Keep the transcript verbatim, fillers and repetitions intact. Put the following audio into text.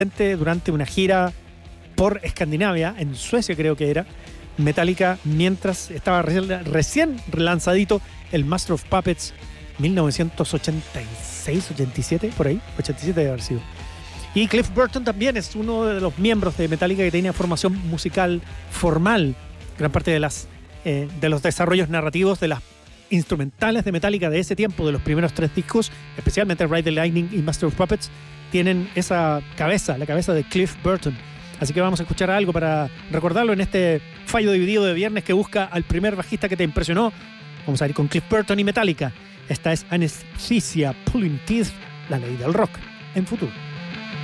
durante una gira por Escandinavia, en Suecia creo que era, Metallica, mientras estaba recién, recién relanzadito el Master of Puppets mil novecientos ochenta y seis, ochenta y siete, por ahí, ochenta y siete debe haber sido. Y Cliff Burton también es uno de los miembros de Metallica que tenía formación musical formal. Gran parte de, las, eh, de los desarrollos narrativos de las instrumentales de Metallica de ese tiempo, de los primeros tres discos, especialmente Ride the Lightning y Master of Puppets, tienen esa cabeza, la cabeza de Cliff Burton. Así que vamos a escuchar algo para recordarlo en este fallo dividido de viernes que busca al primer bajista que te impresionó. Vamos a ir con Cliff Burton y Metallica. Esta es Anesthesia Pulling Teeth, la ley del rock en Futuro.